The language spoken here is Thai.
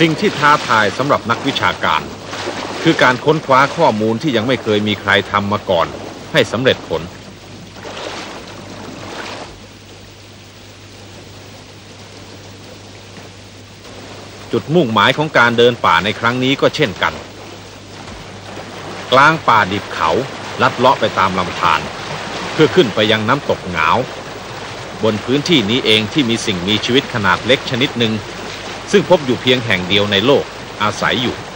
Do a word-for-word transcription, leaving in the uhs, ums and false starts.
สิ่งที่ท้าทายสำหรับนักวิชาการคือการค้นคว้าข้อมูลที่ยังไม่เคยมีใครทำมาก่อนให้สำเร็จผลจุดมุ่งหมายของการเดินป่าในครั้งนี้ก็เช่นกันกลางป่าดิบเขาลัดเลาะไปตามลำธารเพื่อขึ้นไปยังน้ำตกหงาวบนพื้นที่นี้เองที่มีสิ่งมีชีวิตขนาดเล็กชนิดหนึ่งซึ่งพบอยู่เพียงแห่งเดียวในโลกอาศัยอยู่